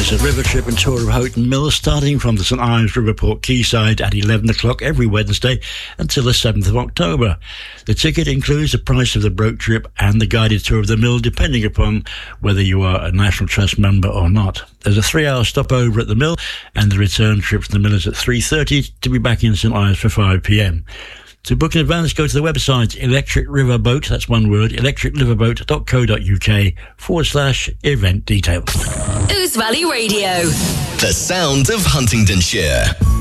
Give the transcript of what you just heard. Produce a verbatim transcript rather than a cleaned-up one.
It's a river trip and tour of Houghton Mill, starting from the St Ives Riverport quayside at eleven o'clock every Wednesday until the seventh of October. The ticket includes the price of the boat trip and the guided tour of the mill, depending upon whether you are a National Trust member or not. There's a three-hour stopover at the mill, and the return trip from the mill is at three thirty to be back in St Ives for five p.m. To book in advance, go to the website Electric River Boat, that's one word, electric river boat dot co dot uk forward slash event details. Ouse Valley Radio. The sound of Huntingdonshire.